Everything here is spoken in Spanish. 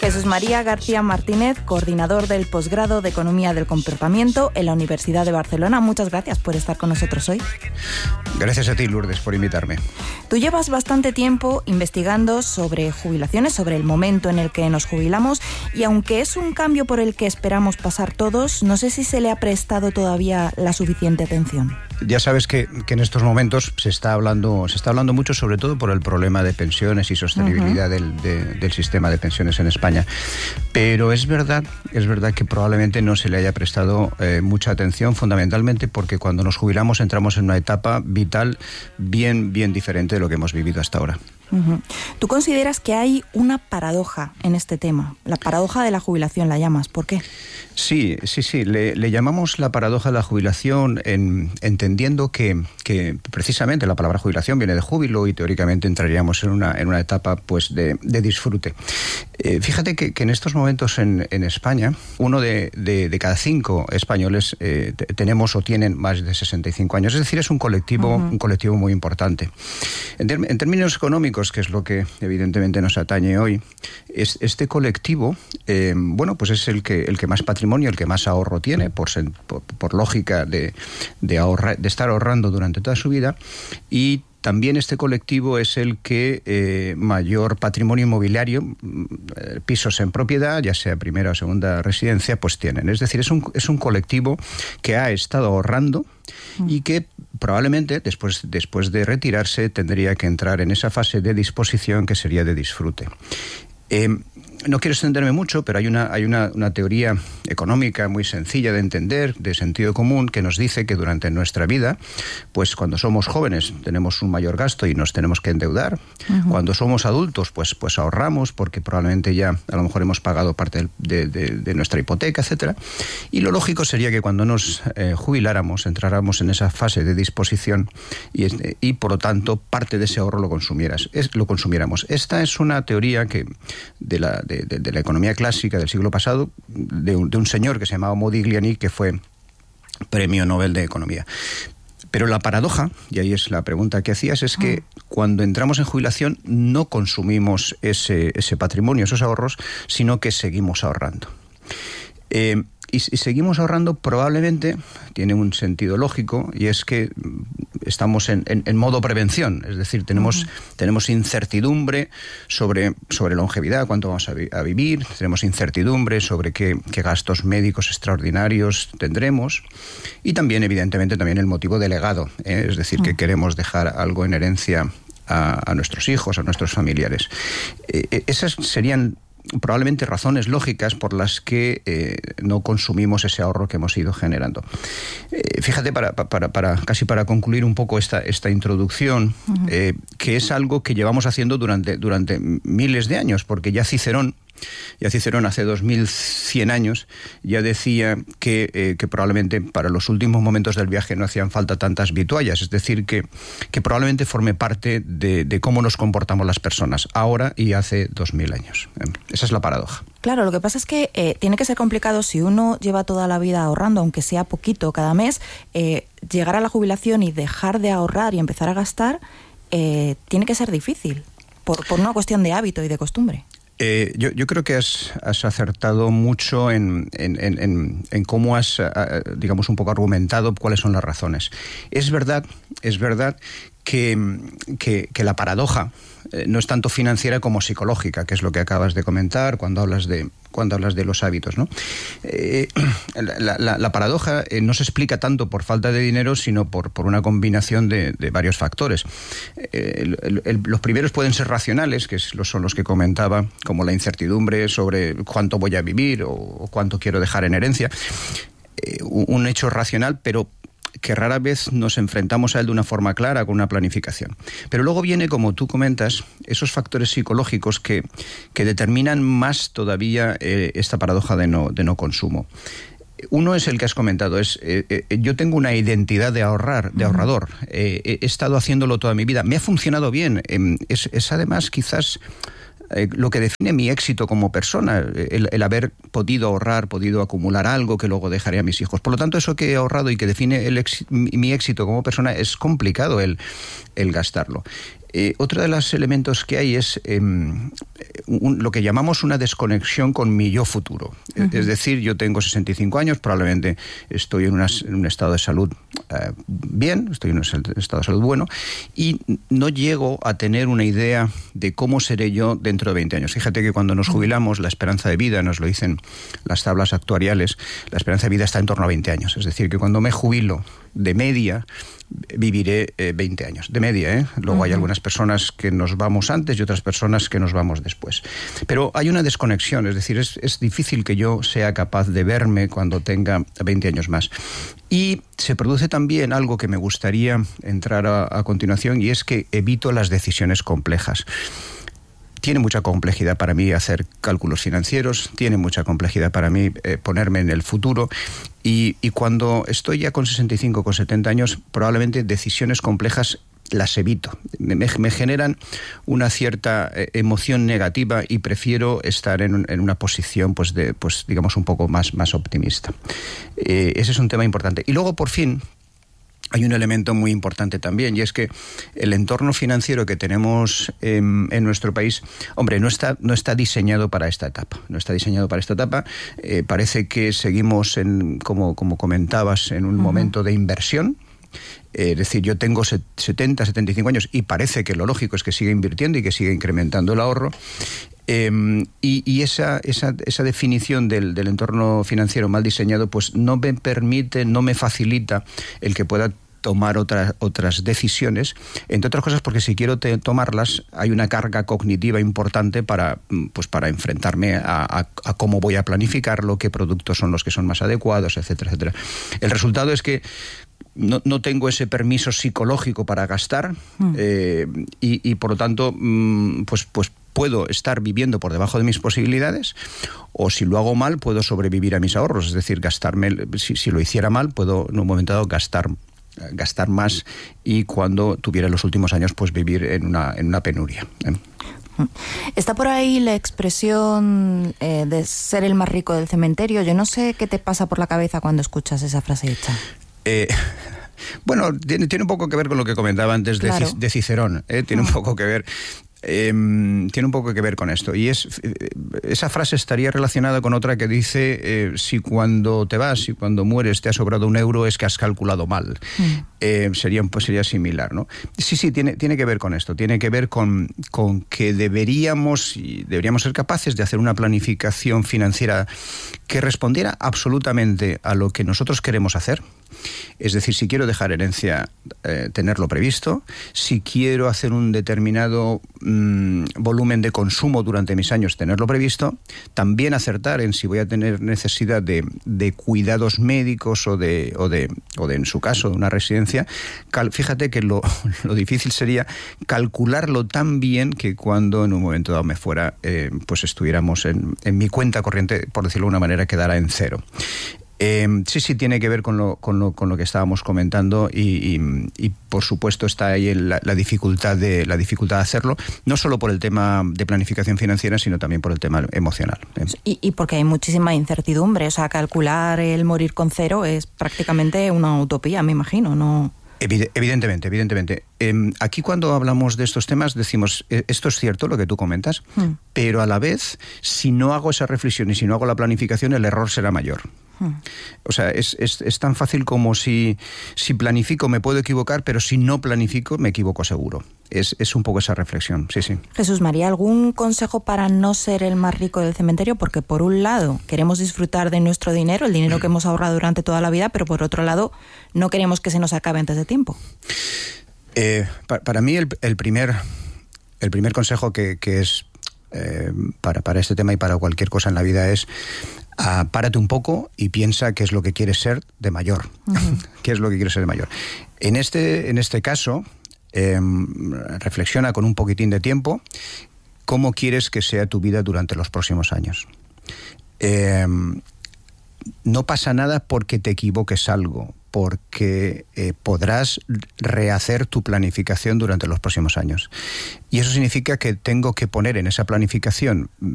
Jesús María García Martínez, coordinador del posgrado de Economía del Comportamiento en la Universidad de Barcelona. Muchas gracias por estar con nosotros hoy. Gracias a ti, Lourdes, por invitarme. Tú llevas bastante tiempo investigando sobre jubilaciones, sobre el momento en el que nos jubilamos, y aunque es un cambio por el que esperamos pasar todos, no sé si se le ha prestado todavía la suficiente atención. Ya sabes que en estos momentos se está hablando mucho, sobre todo por el problema de pensiones y sostenibilidad del sistema de pensiones en España. Pero es verdad que probablemente no se le haya prestado mucha atención, fundamentalmente porque cuando nos jubilamos entramos en una etapa vital bien diferente de lo que hemos vivido hasta ahora. ¿Tú consideras que hay una paradoja en este tema? La paradoja de la jubilación la llamas. ¿Por qué? Sí. Le llamamos la paradoja de la jubilación entendiendo que precisamente la palabra jubilación viene de júbilo y teóricamente entraríamos en una etapa pues de disfrute. Fíjate que en estos momentos en España, uno de cada 5 españoles tenemos o tienen más de 65 años. Es decir, es un colectivo muy importante. En términos económicos, que es lo que evidentemente nos atañe hoy, este colectivo, pues es el que más patrimonio, el que más ahorro tiene, por lógica de estar ahorrando durante toda su vida, y también este colectivo es el que mayor patrimonio inmobiliario, pisos en propiedad, ya sea primera o segunda residencia, pues tienen. Es decir, es un colectivo que ha estado ahorrando y que probablemente después de retirarse tendría que entrar en esa fase de disposición que sería de disfrute. No quiero extenderme mucho, pero hay una teoría económica muy sencilla de entender, de sentido común, que nos dice que durante nuestra vida, pues cuando somos jóvenes tenemos un mayor gasto y nos tenemos que endeudar. Cuando somos adultos, pues ahorramos porque probablemente ya a lo mejor hemos pagado parte de nuestra hipoteca, etcétera. Y lo lógico sería que cuando nos jubiláramos, entráramos en esa fase de disposición y por lo tanto parte de ese ahorro lo consumiéramos. Esta es una teoría que de la economía clásica del siglo pasado, de un señor que se llamaba Modigliani, que fue premio Nobel de Economía. Pero la paradoja, y ahí es la pregunta que hacías, es que cuando entramos en jubilación no consumimos ese patrimonio, esos ahorros, sino que seguimos ahorrando. Y seguimos ahorrando probablemente, tiene un sentido lógico, y es que estamos en modo prevención, es decir, tenemos incertidumbre sobre longevidad, cuánto vamos a vivir, tenemos incertidumbre sobre qué gastos médicos extraordinarios tendremos, y también, evidentemente, también el motivo de legado, es decir, que queremos dejar algo en herencia a nuestros hijos, a nuestros familiares. Esas serían probablemente razones lógicas por las que no consumimos ese ahorro que hemos ido generando. Fíjate, casi para concluir un poco esta introducción, que es algo que llevamos haciendo durante miles de años, porque ya Cicerón hace 2100 años ya decía que probablemente para los últimos momentos del viaje no hacían falta tantas vituallas, es decir, que probablemente forme parte de cómo nos comportamos las personas ahora y hace 2000 años. Esa es la paradoja. Claro, lo que pasa es que tiene que ser complicado si uno lleva toda la vida ahorrando, aunque sea poquito cada mes, llegar a la jubilación y dejar de ahorrar y empezar a gastar, tiene que ser difícil, por una cuestión de hábito y de costumbre. Yo creo que has acertado mucho en cómo has, digamos, un poco argumentado cuáles son las razones. Es verdad que la paradoja no es tanto financiera como psicológica, que es lo que acabas de comentar cuando hablas de los hábitos, ¿no? La paradoja no se explica tanto por falta de dinero, sino por una combinación de varios factores. Los primeros pueden ser racionales, que son los que comentaba, como la incertidumbre sobre cuánto voy a vivir o cuánto quiero dejar en herencia. Un hecho racional, pero que rara vez nos enfrentamos a él de una forma clara, con una planificación. Pero luego viene, como tú comentas, esos factores psicológicos que determinan más todavía esta paradoja de no consumo. Uno es el que has comentado, yo tengo una identidad de ahorrador, he estado haciéndolo toda mi vida, me ha funcionado bien, es además quizás lo que define mi éxito como persona, el haber podido ahorrar, podido acumular algo que luego dejaré a mis hijos. Por lo tanto, eso que he ahorrado y que define mi éxito como persona, es complicado el gastarlo. Otro de los elementos que hay es lo que llamamos una desconexión con mi yo futuro. Es decir, yo tengo 65 años, probablemente estoy en un estado de salud bien, estoy en un estado de salud bueno, y no llego a tener una idea de cómo seré yo dentro de 20 años. Fíjate que cuando nos jubilamos, la esperanza de vida, nos lo dicen las tablas actuariales, la esperanza de vida está en torno a 20 años. Es decir, que cuando me jubilo, de media, viviré 20 años. De media, ¿eh? Luego hay algunas personas que nos vamos antes y otras personas que nos vamos después. Pero hay una desconexión, es decir, es difícil que yo sea capaz de verme cuando tenga 20 años más. Y se produce también algo que me gustaría entrar a continuación, y es que evito las decisiones complejas. Tiene mucha complejidad para mí hacer cálculos financieros, tiene mucha complejidad para mí ponerme en el futuro, y cuando estoy ya con 65, con 70 años, probablemente decisiones complejas las evito. Me generan una cierta emoción negativa y prefiero estar en una posición digamos un poco más optimista. Ese es un tema importante. Y luego, por fin, hay un elemento muy importante también, y es que el entorno financiero que tenemos en nuestro país, hombre, no está diseñado para esta etapa. No está diseñado para esta etapa. Parece que seguimos, como comentabas, en un momento de inversión. Es decir, yo tengo 70, 75 años y parece que lo lógico es que siga invirtiendo y que siga incrementando el ahorro. Y esa definición del entorno financiero mal diseñado pues no me permite, no me facilita el que pueda tomar otras decisiones, entre otras cosas porque si quiero tomarlas hay una carga cognitiva importante para enfrentarme a cómo voy a planificarlo, qué productos son los que son más adecuados, etcétera, etcétera. El resultado es que no tengo ese permiso psicológico para gastar y por lo tanto pues puedo estar viviendo por debajo de mis posibilidades, o si lo hago mal puedo sobrevivir a mis ahorros, es decir, gastarme, si lo hiciera mal puedo en un momento dado gastar más, y cuando tuviera los últimos años pues vivir en una penuria. Está por ahí la expresión de ser el más rico del cementerio. Yo no sé qué te pasa por la cabeza cuando escuchas esa frase hecha. Bueno, tiene un poco que ver con lo que comentaba antes de Cicerón. Tiene un poco que ver. Tiene un poco que ver con esto, y esa frase estaría relacionada con otra que dice si cuando te vas y cuando mueres te ha sobrado €1 es que has calculado mal. Sería similar, ¿no? Sí, tiene que ver con esto, tiene que ver con que deberíamos ser capaces de hacer una planificación financiera que respondiera absolutamente a lo que nosotros queremos hacer. Es decir, si quiero dejar herencia, tenerlo previsto. Si quiero hacer un determinado volumen de consumo durante mis años, tenerlo previsto. También acertar en si voy a tener necesidad de cuidados médicos o de en su caso, de una residencia. Fíjate que lo difícil sería calcularlo tan bien que cuando en un momento dado me fuera, pues estuviéramos en mi cuenta corriente, por decirlo de una manera, quedara en cero. Sí, tiene que ver con lo que estábamos comentando, y por supuesto está ahí la dificultad de hacerlo, no solo por el tema de planificación financiera, sino también por el tema emocional. Y porque hay muchísima incertidumbre, o sea, calcular el morir con cero es prácticamente una utopía, me imagino, ¿no? Evidentemente. Aquí cuando hablamos de estos temas decimos, esto es cierto lo que tú comentas, pero a la vez, si no hago esa reflexión y si no hago la planificación, el error será mayor. O sea, es tan fácil como si planifico me puedo equivocar, pero si no planifico me equivoco seguro. Es un poco esa reflexión, sí. Jesús María, ¿algún consejo para no ser el más rico del cementerio? Porque por un lado queremos disfrutar de nuestro dinero, el dinero que hemos ahorrado durante toda la vida, pero por otro lado no queremos que se nos acabe antes de tiempo. Para mí el primer consejo que es para este tema y para cualquier cosa en la vida es: párate un poco y piensa qué es lo que quieres ser de mayor. ¿Qué es lo que quieres ser de mayor? En este caso, reflexiona con un poquitín de tiempo cómo quieres que sea tu vida durante los próximos años. No pasa nada porque te equivoques algo, porque podrás rehacer tu planificación durante los próximos años. Y eso significa que tengo que poner en esa planificación